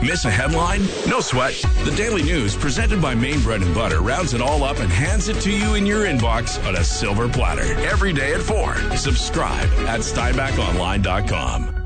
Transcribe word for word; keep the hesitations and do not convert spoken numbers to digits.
Miss a headline? No sweat. The Daily News, presented by Maine Bread and Butter, rounds it all up and hands it to you in your inbox on a silver platter every day at four. Subscribe at steinbach online dot com.